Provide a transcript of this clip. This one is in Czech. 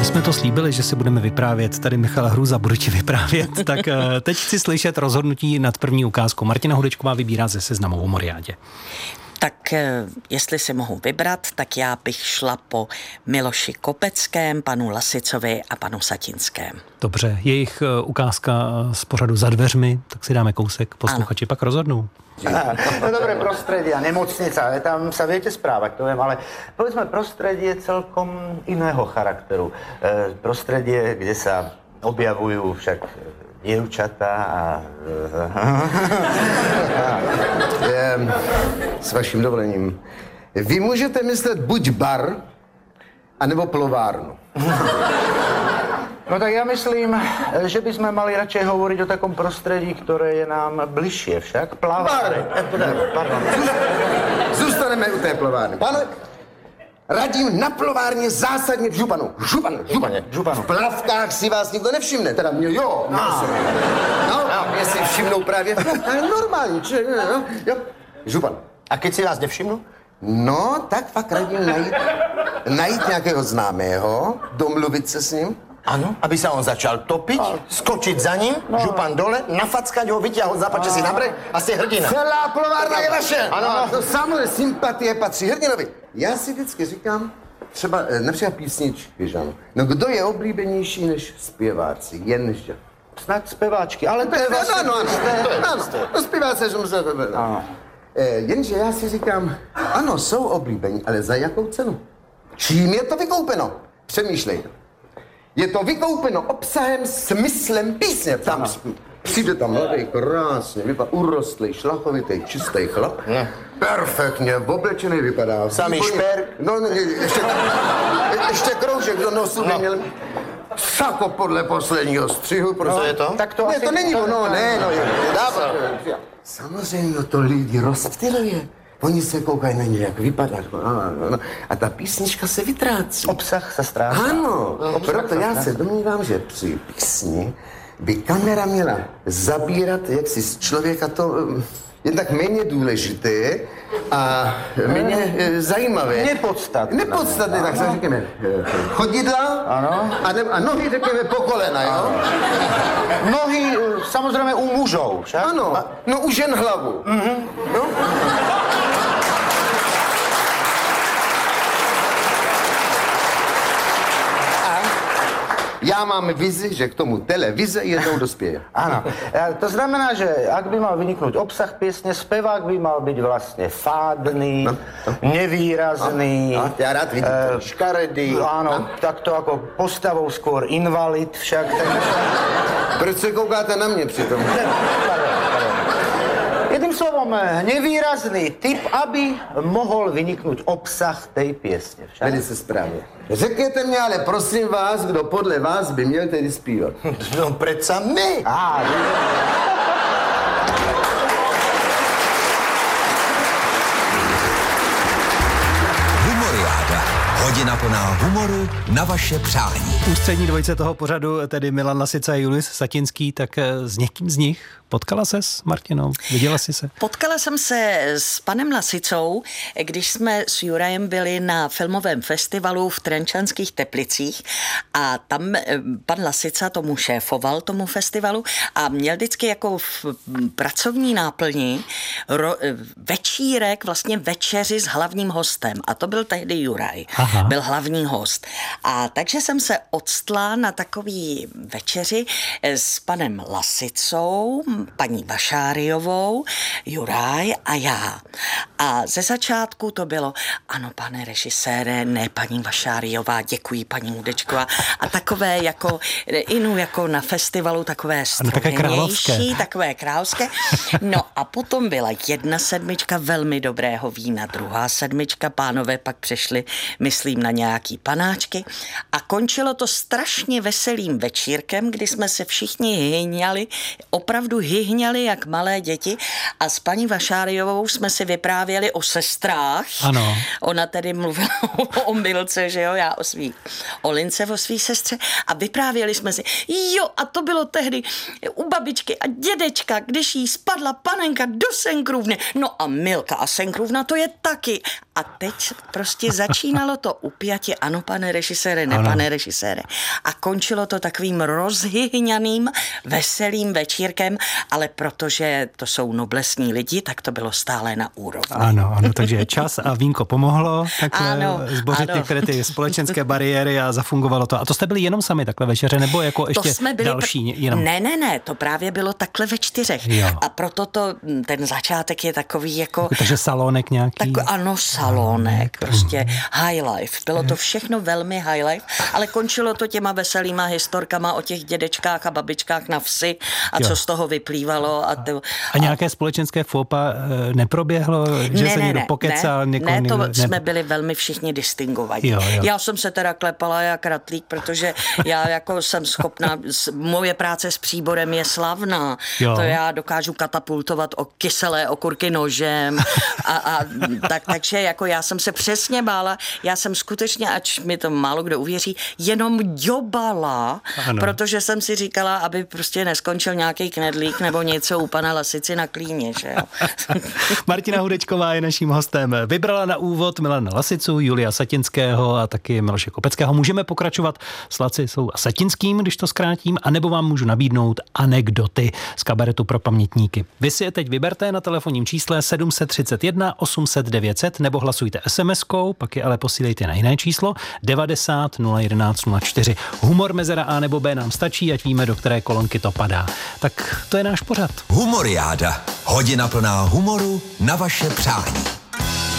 jsme to slíbili, že si budeme vyprávět, tady Michal Hruza bude ti vyprávět, tak teď chci slyšet rozhodnutí nad první ukázkou. Martina Hudečková vybírá ze seznamu o Moriádě. Tak jestli si mohu vybrat, tak já bych šla po Miloši Kopeckém, panu Lasicovi a panu Satinském. Dobře, jejich ukázka z pořadu Za dveřmi, tak si dáme kousek, posluchači pak rozhodnou. No dobré prostredie a nemocnica, tam sa viete správať, to viem, ale povedzme prostredie celkom iného charakteru. Prostredie, kde sa objavujú však dievčatá a... S vaším dovolením. Vy můžete myslet buď bar, anebo plovárnu. No tak ja myslím, že by sme mali radšej hovoriť o takom prostredí, ktoré je nám bližšie však. Plavárne. Pardon. Zůstaneme u té plovárny. Pane, radím na plovárně zásadně v županu. Županu. V plavkách si vás nikdo nevšimne. Teda mě, jo. No, mě si všimnou právě v plavkách. Normální, jo. Župan. A keď si vás nevšimnu? No, tak fakt radím najít nějakého známého, domluvit se s ním. Ano, aby sa on začal topiť, skočiť za ním, župan dole, nafackať ho, vyťahol, zapače si na breh a ste hrdina. Celá plovárna je vaše. Ano. To samozřejmě sympatie patří hrdinovi. Já si vždycky říkám, třeba například písničky, že ano. No kdo je oblíbenější než zpěváci, jenže? Snad zpěváčky, ale to je vlastně... Ano, zpěváci, že musí... Jenže já si říkám, ano, jsou oblíbení, ale za jakou cenu? Čím je to vykoupeno? Přemýšlejte. Je to vykoupeno obsahem, smyslem písně. Tam přijde tam mladý, krásně, vypadá urostlý, šlachovitý, čistý chlap. Ne. Perfektně, oblečený vypadá. Samý šper. No, ještě kroužek do nosu by měl. Sako podle posledního střihu, prostě. Je to? Tak to ne, asi... to není ono, ne, no je. Samozřejmě to lidi rozptyluje. Oni se koukají na něj, jak vypadá. A ta písnička se vytrácí. Obsah se ztrácí. Ano, proto já se domnívám, že při písni by kamera měla zabírat jaksi z člověka to jen tak méně důležité a méně zajímavé. Nepodstatné, tak se říkáme chodidla a nohy řekněme po kolena, jo? Nohy samozřejmě u mužů, však? Ano, no u žen hlavu. No? Já mám vizi, že k tomu televize jednou dospěje. Áno. To znamená, že ak by mal vyniknúť obsah piesne, spevák by mal byť vlastne fádny, nevýrazný. Ja rád vidím škaredý. Áno, takto ako postavou skôr invalid však. Proč se koukáte na mě přitom? Jedným slovom, nevýrazný typ, aby mohol vyniknúť obsah tej piesne. Velice správně. Řekněte mě, ale prosím vás, kdo podle vás by měl tedy zpívat? No predsa my. Humoriáda. Hodina plná humoru na vaše přání. Ústřední dvojice toho pořadu, tedy Milan Lasica a Julius Satinský, tak s někým z nich potkala ses, Martino? Viděla jsi se? Potkala jsem se s panem Lasicou, když jsme s Jurajem byli na filmovém festivalu v Trenčanských Teplicích a tam pan Lasica tomu šéfoval, tomu festivalu a měl vždycky jako v pracovní náplni večírek, vlastně večeři s hlavním hostem a to byl tehdy Juraj. Aha. Byl hlavní host. A takže jsem se odstla na takový večeři s panem Lasicou, paní Vašáriovou, Juraj a já. A ze začátku to bylo, ano, pane režisére, ne, paní Vašáriová, děkuji, paní Hudečková. A takové jako, jako na festivalu, takové stromější, takové královské. No a potom byla 1 sedmička velmi dobrého vína, 2 sedmička, pánové pak přešli, myslím, na nějaký panáčky a končilo to strašně veselým večírkem, kdy jsme se všichni hyhňali, opravdu hyhňali jak malé děti a s paní Vašáriovou jsme si vyprávěli o sestrách. Ano. Ona tedy mluvila o Milce, že jo, já o Lince, o svý sestře a vyprávěli jsme si, jo, a to bylo tehdy u babičky a dědečka, když jí spadla panenka do senkrůvny. No a Milka a senkrůvna to je taky. A teď prostě začínalo to upjatě, ano, pane režisére, ne, pane režisére. A končilo to takovým rozhyhňaným, veselým večírkem, ale protože to jsou noblesní lidi, tak to bylo stále na úrovni. Ano, takže čas a vínko pomohlo takhle zbořit některé ty společenské bariéry a zafungovalo to. A to jste byli jenom sami takhle večeře, nebo jako ještě další? Jenom... Ne, to právě bylo takhle ve 4. Jo. A proto ten začátek je takový jako... Takže salonek nějaký? Ano, salonek, prostě high life. Bylo to všechno velmi high life, ale končilo to těma veselýma historkama o těch dědečkách a babičkách na vsi a co z toho vyplývalo. A nějaké společenské fópa neproběhlo? Že se někdo pokecal? Jsme byli velmi všichni distingovaní. Jo. Já jsem se teda klepala jak ratlík, protože já jako jsem schopná, moje práce s příborem je slavná. To já dokážu katapultovat o kyselé okurky nožem takže jako já jsem se přesně bála, já jsem skutečně, ač mi to málo kdo uvěří, jenom ďobala, protože jsem si říkala, aby prostě neskončil nějaký knedlík nebo něco u pana Lasici na klíně, že jo. Martina Hudečková je naším hostem. Vybrala na úvod Milana Lasicu, Julia Satinského a taky Miloše Kopeckého. Můžeme pokračovat s Lacicou a Satinským, když to zkrátím, anebo vám můžu nabídnout anekdoty z kabaretu pro pamětníky. Vy si je teď vyberte na telefonním čísle 731 800 900 nebo hlasujte SMS-kou, pak je ale posílejte na jiné číslo 90 011 04. Humor mezera A nebo B nám stačí, ať víme, do které kolonky to padá. Tak to je náš pořad. Humoriáda. Hodina plná humoru na vaše přání.